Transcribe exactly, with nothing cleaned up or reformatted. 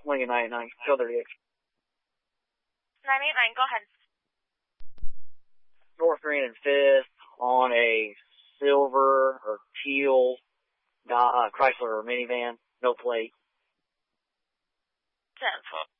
Lincoln nine eight nine, Kill thirty-eight. nine eight nine, go ahead. North Green and fifth on a silver or teal uh, Chrysler minivan, no plate. ten foot.